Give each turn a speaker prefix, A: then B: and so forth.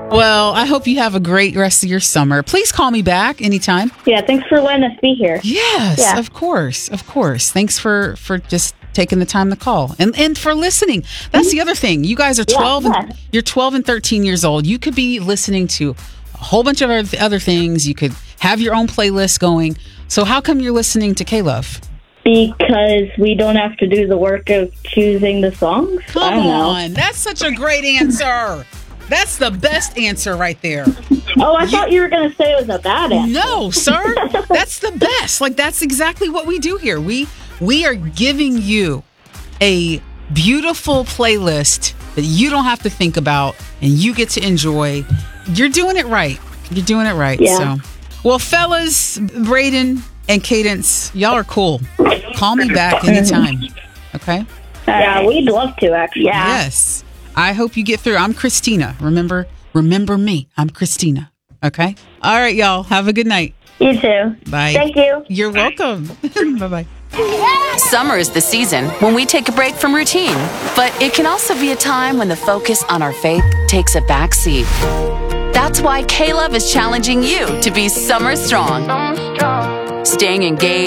A: Well, I hope you have a great rest of your summer. Please call me back anytime.
B: Yeah, thanks for letting us be here.
A: Yes,
B: Yeah.
A: of course. Thanks for just taking the time to call and for listening. That's the other thing. You guys are 12 and you're 12 and 13 years old. You could be listening to a whole bunch of other things. You could have your own playlist going. So how come you're listening to K-Love?
B: Because we don't have to do the work of choosing the songs. I
A: Come
B: don't know.
A: on. That's such a great answer. That's the best answer right there.
B: Oh, I thought you were going to say it was a bad answer.
A: No, sir. That's the best. Like, that's exactly what we do here. We are giving you a beautiful playlist that you don't have to think about and you get to enjoy. You're doing it right.
B: Yeah.
A: So, well, fellas, Braden and Cadence, y'all are cool. Call me back anytime. Okay?
B: Yeah, we'd love to, actually. Yeah.
A: Yes. I hope you get through. I'm Christina. Remember me. I'm Christina. Okay? All right, y'all. Have a good night.
B: You too.
A: Bye.
B: Thank you.
A: You're welcome. Bye-bye.
C: Summer is the season when we take a break from routine, but it can also be a time when the focus on our faith takes a backseat. That's why K-Love is challenging you to be summer strong. Staying engaged